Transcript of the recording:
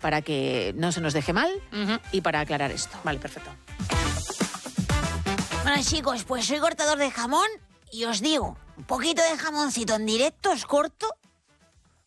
para que no se nos deje mal y para aclarar esto. Vale, perfecto. Bueno, chicos, pues soy cortador de jamón y os digo, un poquito de jamoncito en directo os corto